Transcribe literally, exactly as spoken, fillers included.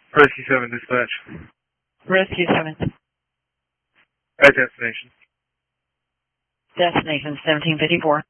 Rescue seven dispatch. Rescue seven. At destination. Destination seventeen fifty-four.